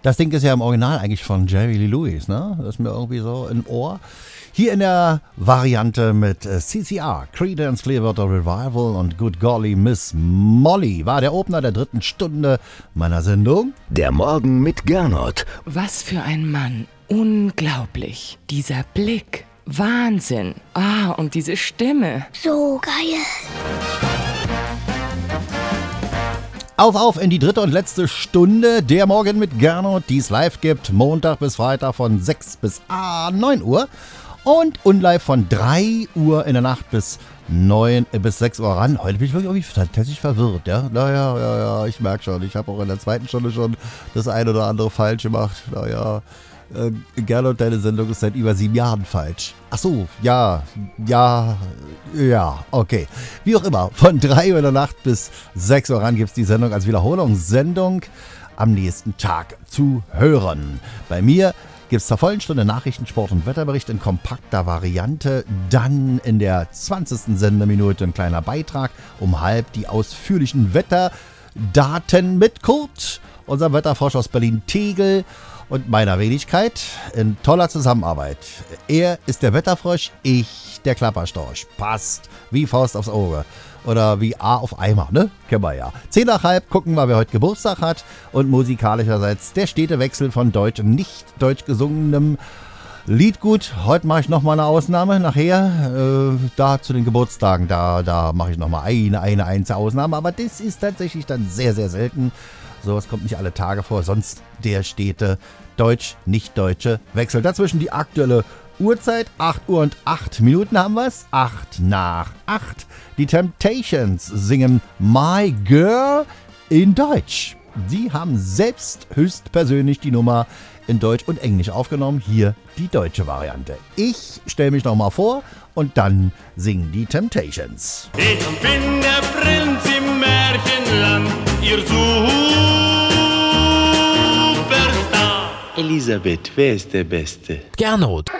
Das Ding ist ja im Original eigentlich von Jerry Lee Lewis, ne? Das ist mir irgendwie so im Ohr. Hier in der Variante mit CCR, Creedence Clearwater Revival und Good Golly Miss Molly war der Opener der 3. Stunde meiner Sendung. Der Morgen mit Gernot. Was für ein Mann. Unglaublich. Dieser Blick. Wahnsinn. Und diese Stimme. So geil. Auf in die 3. und letzte Stunde der Morgen mit Gernot, die es live gibt, Montag bis Freitag von 6 bis 9 Uhr und unlive von 3 Uhr in der Nacht bis 6 Uhr ran. Heute bin ich wirklich irgendwie tatsächlich verwirrt, ja. Ja, ich merke schon, ich habe auch in der 2. Stunde schon das eine oder andere falsch gemacht. Gernot, deine Sendung ist seit über 7 Jahren falsch. Ach so, ja, okay. Wie auch immer, von 3 Uhr in der Nacht bis 6 Uhr ran gibt es die Sendung als Wiederholungssendung am nächsten Tag zu hören. Bei mir gibt es zur vollen Stunde Nachrichten, Sport und Wetterbericht in kompakter Variante. Dann in der 20. Sendeminute ein kleiner Beitrag. Um halb die ausführlichen Wetterdaten mit Kurt, unserem Wetterforscher aus Berlin-Tegel. Und meiner Wenigkeit in toller Zusammenarbeit. Er ist der Wetterfrosch, ich der Klapperstorch. Passt wie Faust aufs Auge. Oder wie A auf Eimer, ne? Kennen wir ja. 10 nach halb gucken wir, wer heute Geburtstag hat. Und musikalischerseits der stete Wechsel von deutsch und nicht deutsch gesungenem Liedgut. Heute mache ich nochmal eine Ausnahme. Nachher, da zu den Geburtstagen, da mache ich nochmal eine einzige Ausnahme. Aber das ist tatsächlich dann sehr, sehr selten. Sowas kommt nicht alle Tage vor, sonst der stete deutsch-nicht-deutsche Wechsel. Dazwischen die aktuelle Uhrzeit, 8 Uhr und 8 Minuten haben wir es. 8 nach 8. Die Temptations singen My Girl in Deutsch. Sie haben selbst höchstpersönlich die Nummer in Deutsch und Englisch aufgenommen. Hier die deutsche Variante. Ich stelle mich nochmal vor und dann singen die Temptations. Ich bin der Prinz im Märchenland, ihr Superstar. Elisabeth, wer ist der Beste? Gernot.